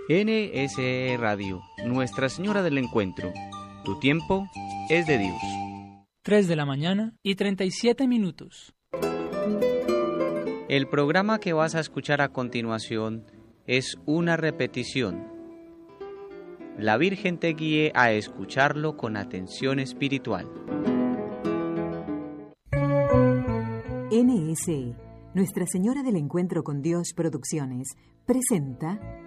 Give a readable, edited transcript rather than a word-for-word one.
NSE Radio, Nuestra Señora del Encuentro. Tu tiempo es de Dios. 3 de la mañana y 37 minutos. El programa que vas a escuchar a continuación es una repetición. La Virgen te guíe a escucharlo con atención espiritual. NSE, Nuestra Señora del Encuentro con Dios Producciones, presenta